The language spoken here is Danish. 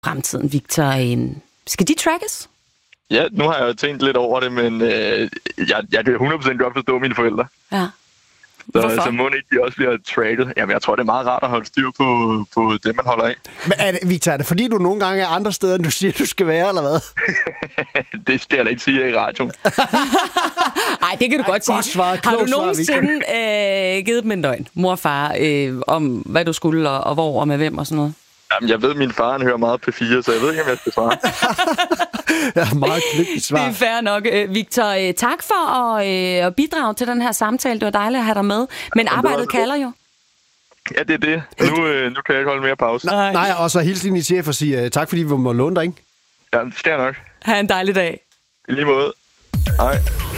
fremtiden, Victor? Skal de trackes? Ja, nu har jeg jo tænkt lidt over det, men jeg kan 100% godt forstå mine forældre. Ja. Så må ikke de også bliver tracket. Jamen, jeg tror, det er meget rart at holde styr på det, man holder af. Men Victor, er det fordi, du nogle gange er andre steder, end du siger, du skal være, eller hvad? Det skal jeg da ikke sige i radioen. Nej, det kan du godt sige. Har du nogensinde givet dem en løgn, mor og far, om hvad du skulle, og hvor, og med hvem og sådan noget? Jamen, jeg ved, at min far hører meget P4, så jeg ved ikke, om jeg skal svare. Ja, meget kløgtigt svar. Det er fair nok. Victor, tak for at bidrage til den her samtale. Det var dejligt at have dig med. Men arbejdet kalder jo. Ja, det er det. Nu kan jeg ikke holde mere pause. Nej, og så hilse din chef og sige tak, fordi vi må låne dig, ikke? Ja, det sker nok. Ha' en dejlig dag. I lige måde. Hej.